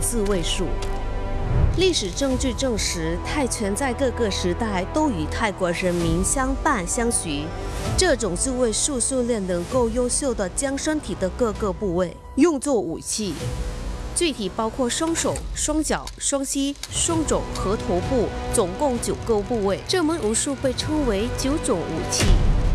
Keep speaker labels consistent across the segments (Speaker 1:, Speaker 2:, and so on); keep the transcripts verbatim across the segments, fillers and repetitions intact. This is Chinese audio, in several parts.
Speaker 1: 自卫术。历史证据证实，泰拳在各个时代都与泰国人民相伴相随。这种自卫术训练能够优秀地将身体的各个部位用作武器。 具体包括双手、双脚、双膝、双肘和头部，总共九个部位。这门武术被称为“九种武器”。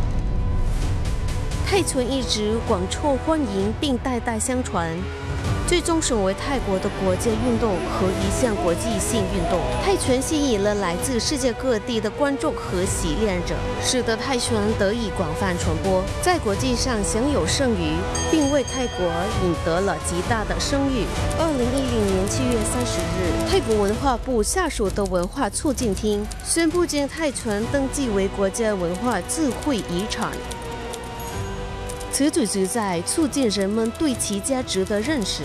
Speaker 1: 泰拳一直广受欢迎，并代代相传，最终成为泰国的国际运动和一项国际性运动。泰拳吸引了来自世界各地的观众和习练者，使得泰拳得以广泛传播，在国际上享有盛誉，并为泰国赢得了极大的声誉。二零一零年七月三十日，泰国文化部下属的文化促进厅宣布将泰拳登记为国家文化智慧遗产。 此举旨在促进人们对其价值的认识，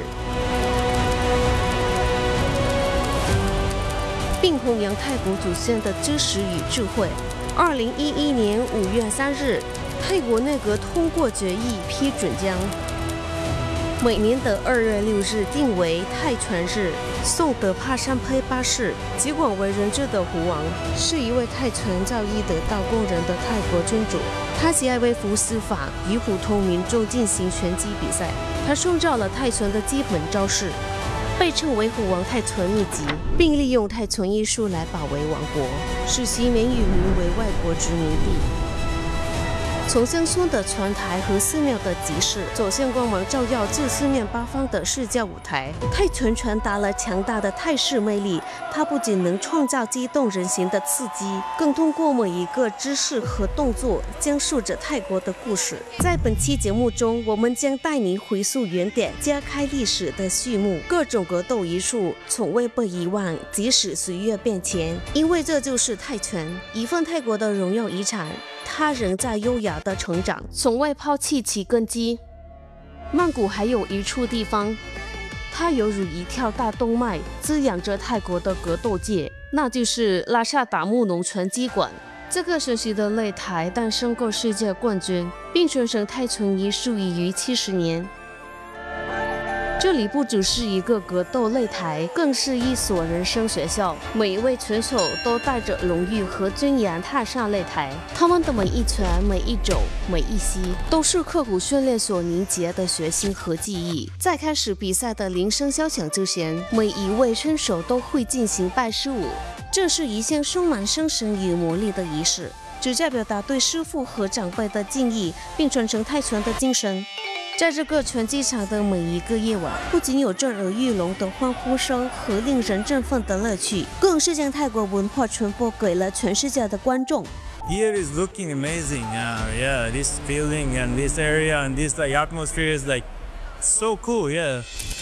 Speaker 1: 并弘扬泰国祖先的知识与智慧。二零一一年五月三日，泰国内阁通过决议，批准将每年的二月六日定为泰拳日。宋德帕山佩巴士，极广为人知的胡王，是一位泰拳造诣得道过人的泰国君主。 他喜爱微服私访，与普通民众进行拳击比赛。他创造了泰拳的基本招式，被称为“虎王泰拳秘籍”，并利用泰拳艺术来保卫王国，使其免于沦为外国殖民地。 从乡村的传台和寺庙的集市，走向光芒照耀至四面八方的世界舞台。泰拳传达了强大的泰式魅力，它不仅能创造激动人心的刺激，更通过每一个姿势和动作，讲述着泰国的故事。在本期节目中，我们将带您回溯原点，揭开历史的序幕。各种格斗艺术从未被遗忘，即使岁月变迁，因为这就是泰拳，一份泰国的荣耀遗产。 它仍在优雅地成长，从未抛弃其根基。曼谷还有一处地方，它犹如一条大动脉，滋养着泰国的格斗界，那就是拉萨达木农拳击馆。这个神奇的擂台诞生过世界冠军，并传承泰拳艺术已逾七十年。 这里不只是一个格斗擂台，更是一所人生学校。每一位拳手都带着荣誉和尊严踏上擂台，他们的每一拳、每一肘、每一膝，都是刻苦训练所凝结的决心和记忆。在开始比赛的铃声敲响之前，每一位选手都会进行拜师舞，这是一项充满精神与魔力的仪式，旨在表达对师傅和长辈的敬意，并传承泰拳的精神。 在这个拳击场的每一个夜晚，不仅有震耳欲聋的欢呼声和令人振奋的乐趣，更是将泰国文化传播给了全世界的观众。
Speaker 2: Here is looking amazing. Uh, yeah, this feeling and this area and this like atmosphere is like so cool. Yeah.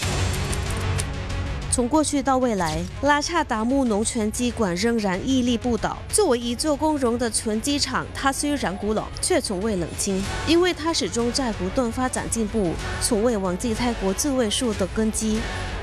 Speaker 1: 从过去到未来，拉萨达木农拳击馆仍然屹立不倒。作为一座光荣的拳击场，它虽然古老，却从未冷清，因为它始终在不断发展进步，从未忘记泰国自卫术的根基。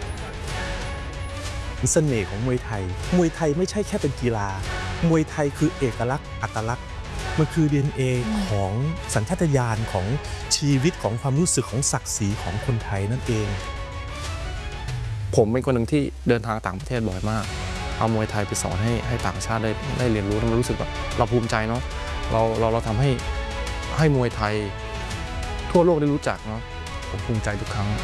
Speaker 3: เสน่ห์ของมวยไทยมวยไทยไม่ใช่แค่เป็นกีฬามวยไทยคือเอกลักษณ์อัตลักษณ์มันคือ ดี เอ็น เอ ของสัญชาตญาณของชีวิตของความรู้สึกของศักดิ์ศรีของคนไทยนั่นเอง
Speaker 4: ผมเป็นคนหนึ่งที่เดินทางต่างประเทศบ่อยมากเอามวยไทยไปสอนให้ให้ต่างชาติได้ได้เรียนรู้แล้วมันรู้สึกแบบเราภูมิใจเนาะเราเราเราทำให้ให้มวยไทยทั่วโลกได้รู้จักเนาะผมภูมิใจทุกครั้ง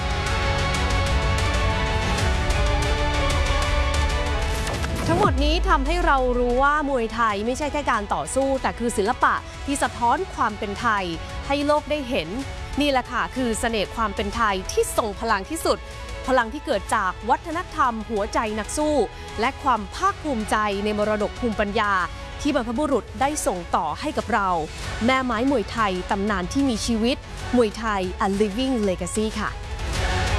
Speaker 5: ทั้งหมดนี้ทำให้เรารู้ว่ามวยไทยไม่ใช่แค่การต่อสู้แต่คือศิลปะที่สะท้อนความเป็นไทยให้โลกได้เห็นนี่แหละค่ะคือเสน่ห์ความเป็นไทยที่ทรงพลังที่สุดพลังที่เกิดจากวัฒนธรรมหัวใจนักสู้และความภาคภูมิใจในมรดกภูมิปัญญาที่บรรพบุรุษได้ส่งต่อให้กับเราแม่ไม้มวยไทยตำนานที่มีชีวิตมวยไทย a living legacy ค่ะ